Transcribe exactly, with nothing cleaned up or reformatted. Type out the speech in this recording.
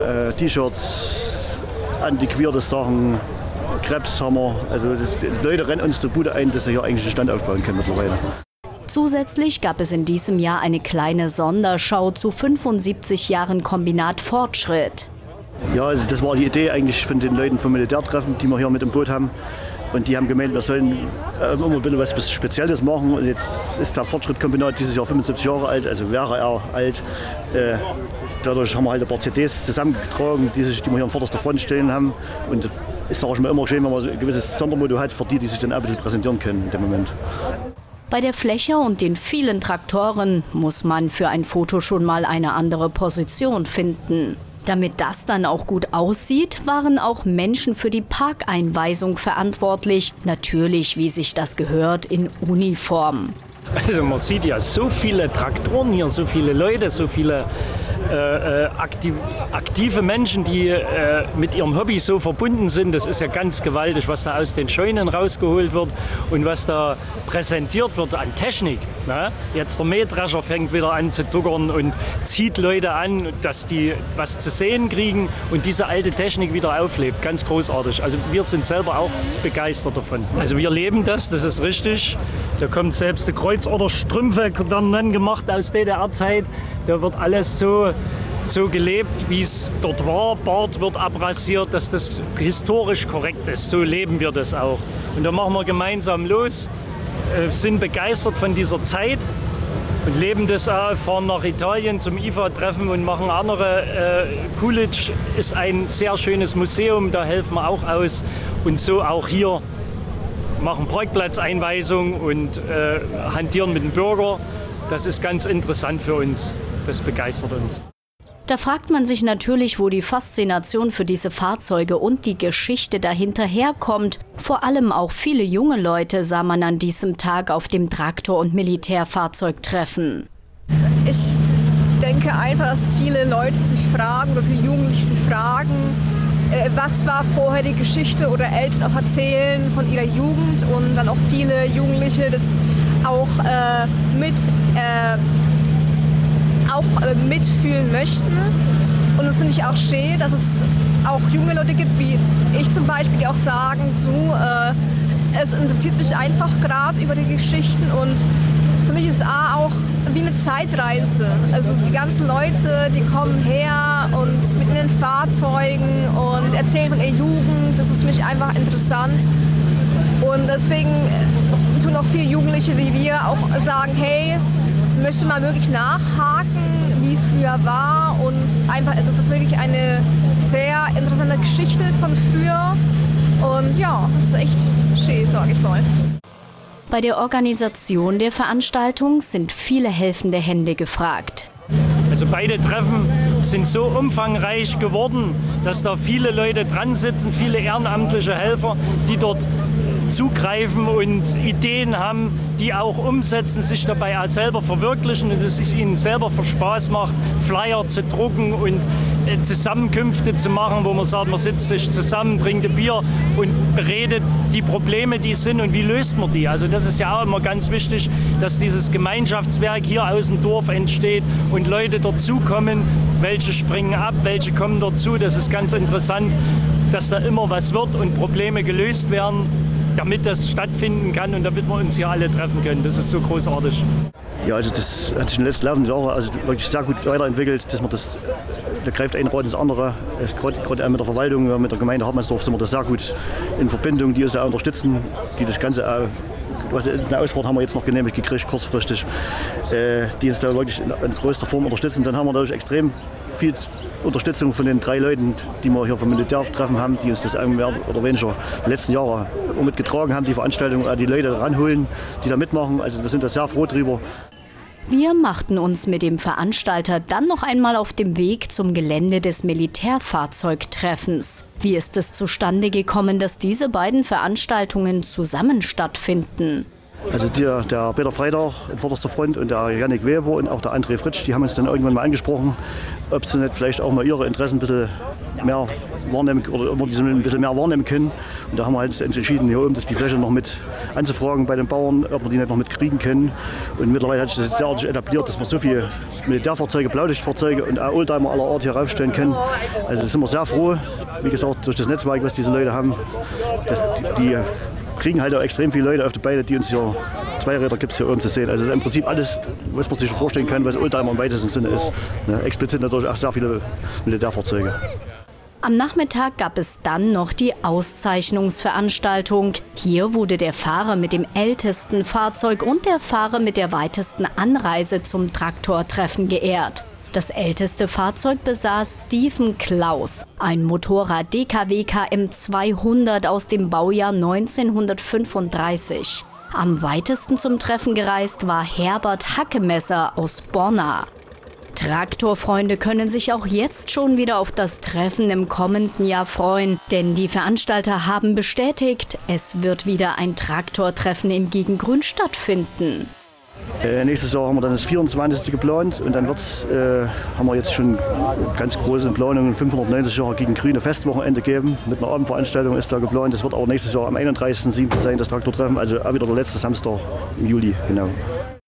Äh, T-Shirts, antiquierte Sachen, Krebs haben wir. Also das, das Leute rennen uns die Bude ein, dass sie hier eigentlich einen Stand aufbauen können mittlerweile. Zusätzlich gab es in diesem Jahr eine kleine Sonderschau zu fünfundsiebzig Jahren Kombinat Fortschritt. Ja, also das war die Idee eigentlich von den Leuten vom Militärtreffen, die wir hier mit im Boot haben. Und die haben gemeint, wir sollen äh, immer ein bisschen was Spezielles machen. Und jetzt ist der Fortschrittkombinat dieses Jahr fünfundsiebzig Jahre alt, also wäre er alt. Äh, dadurch haben wir halt ein paar C Ds zusammengetragen, die, sich, die wir hier an vorderster Front stehen haben. Und es ist auch immer schön, wenn man ein gewisses Sondermotto hat für die, die sich dann auch ein bisschen präsentieren können in dem Moment. Bei der Fläche und den vielen Traktoren muss man für ein Foto schon mal eine andere Position finden. Damit das dann auch gut aussieht, waren auch Menschen für die Parkeinweisung verantwortlich. Natürlich, wie sich das gehört, in Uniform. Also man sieht ja so viele Traktoren hier, so viele Leute, so viele äh, aktiv, aktive Menschen, die äh, mit ihrem Hobby so verbunden sind. Das ist ja ganz gewaltig, was da aus den Scheunen rausgeholt wird und was da präsentiert wird an Technik. Ne? Jetzt der Mähdrescher fängt wieder an zu duckern und zieht Leute an, dass die was zu sehen kriegen und diese alte Technik wieder auflebt. Ganz großartig. Also wir sind selber auch begeistert davon. Also wir leben das, das ist richtig. Da kommt selbst die Kreuzorderstrümpfe, werden dann gemacht aus D D R-Zeit. Da wird alles so, so gelebt, wie es dort war. Bart wird abrasiert, dass das historisch korrekt ist. So leben wir das auch. Und da machen wir gemeinsam los, äh, sind begeistert von dieser Zeit und leben das auch, fahren nach Italien zum I F A-Treffen und machen andere. Äh, Coolidge ist ein sehr schönes Museum, da helfen wir auch aus. Und so auch hier. Machen Parkplatzeinweisung und äh, hantieren mit dem Bürger. Das ist ganz interessant für uns. Das begeistert uns. Da fragt man sich natürlich, wo die Faszination für diese Fahrzeuge und die Geschichte dahinter herkommt. Vor allem auch viele junge Leute sah man an diesem Tag auf dem Traktor- und Militärfahrzeugtreffen. Ich denke einfach, dass viele Leute sich fragen oder viele Jugendliche sich fragen, was war vorher die Geschichte oder Eltern auch erzählen von ihrer Jugend und dann auch viele Jugendliche das auch äh, mit äh, auch äh, mitfühlen möchten. Und das finde ich auch schön, dass es auch junge Leute gibt, wie ich zum Beispiel, die auch sagen, du, äh, es interessiert mich einfach gerade über die Geschichten und für mich ist es auch wie eine Zeitreise. Also die ganzen Leute, die kommen her und mit in den Fahrzeugen und erzählen von ihrer Jugend. Das ist für mich einfach interessant. Und deswegen tun auch viele Jugendliche wie wir auch sagen, hey, ich möchte mal wirklich nachhaken, wie es früher war. Und einfach, das ist wirklich eine sehr interessante Geschichte von früher. Und ja, das ist echt schön, sage ich mal. Bei der Organisation der Veranstaltung sind viele helfende Hände gefragt. Also beide Treffen sind so umfangreich geworden, dass da viele Leute dran sitzen, viele ehrenamtliche Helfer, die dort zugreifen und Ideen haben, die auch umsetzen, sich dabei auch selber verwirklichen und dass es ihnen selber für Spaß macht, Flyer zu drucken und äh, Zusammenkünfte zu machen, wo man sagt, man sitzt sich zusammen, trinkt ein Bier und beredet die Probleme, die sind und wie löst man die. Also das ist ja auch immer ganz wichtig, dass dieses Gemeinschaftswerk hier aus dem Dorf entsteht und Leute dazukommen, welche springen ab, welche kommen dazu. Das ist ganz interessant, dass da immer was wird und Probleme gelöst werden, damit das stattfinden kann und damit wir uns hier alle treffen können. Das ist so großartig. Ja, also das hat sich in den letzten laufenden Jahren also wirklich sehr gut weiterentwickelt, dass man das, da greift ein Rat ins andere. Gerade mit der Verwaltung, mit der Gemeinde Hartmannsdorf sind wir da sehr gut in Verbindung, die uns auch unterstützen, die das Ganze auch, also eine Ausfahrt haben wir jetzt noch genehmigt gekriegt, kurzfristig, äh, die uns da wirklich in, in größter Form unterstützen. Dann haben wir dadurch extrem viel Unterstützung von den drei Leuten, die wir hier vom Militärtreffen haben, die uns das mehr oder weniger die letzten Jahre mitgetragen haben, die Veranstaltung, die Leute ranholen, die da mitmachen. Also wir sind da sehr froh drüber. Wir machten uns mit dem Veranstalter dann noch einmal auf dem Weg zum Gelände des Militärfahrzeugtreffens. Wie ist es zustande gekommen, dass diese beiden Veranstaltungen zusammen stattfinden? Also der, der Peter Freitag in vorderster Front und der Jannik Weber und auch der André Fritsch, die haben uns dann irgendwann mal angesprochen, ob sie nicht vielleicht auch mal ihre Interessen ein bisschen mehr wahrnehmen oder immer ein bisschen mehr wahrnehmen können. Und da haben wir halt entschieden, hier oben die Fläche noch mit anzufragen bei den Bauern, ob wir die nicht noch mitkriegen können. Und mittlerweile hat sich das jetzt derartig etabliert, dass wir so viele Militärfahrzeuge, Blaulichtfahrzeuge und auch Oldtimer aller Art hier raufstellen können. Also sind wir sehr froh, wie gesagt, durch das Netzwerk, was diese Leute haben. Das, die kriegen halt auch extrem viele Leute auf die Beine, die uns hier, Zweiräder gibt es hier oben zu sehen. Also im Prinzip alles, was man sich vorstellen kann, was Oldtimer im weitesten Sinne ist. Ne, explizit natürlich auch sehr viele Militärfahrzeuge. Am Nachmittag gab es dann noch die Auszeichnungsveranstaltung. Hier wurde der Fahrer mit dem ältesten Fahrzeug und der Fahrer mit der weitesten Anreise zum Traktortreffen geehrt. Das älteste Fahrzeug besaß Stephen Klaus, ein Motorrad D K W K M zweihundert aus dem Baujahr neunzehnhundertfünfunddreißig. Am weitesten zum Treffen gereist war Herbert Hackemesser aus Borna. Traktorfreunde können sich auch jetzt schon wieder auf das Treffen im kommenden Jahr freuen, denn die Veranstalter haben bestätigt, es wird wieder ein Traktortreffen in Gegengrün stattfinden. Äh, nächstes Jahr haben wir dann das vierundzwanzigste geplant und dann wird's, äh, haben wir jetzt schon ganz große Planungen, fünfhundertneunzig Jahre gegen grüne Festwochenende geben. Mit einer Abendveranstaltung ist da geplant. Das wird auch nächstes Jahr am einunddreißigsten siebten sein, das Traktortreffen, also auch wieder der letzte Samstag im Juli. Genau.